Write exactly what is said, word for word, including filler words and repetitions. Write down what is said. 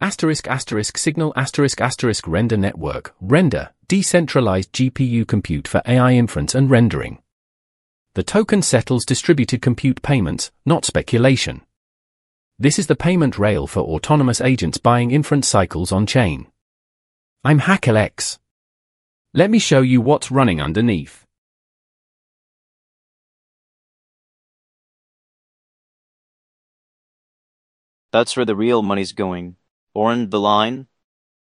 Asterisk asterisk signal asterisk asterisk render network, render, decentralized G P U compute for A I inference and rendering. The token settles distributed compute payments, not speculation. This is the payment rail for autonomous agents buying inference cycles on-chain. I'm HackLX. Let me show you what's running underneath. That's where the real money's going. Orange the line,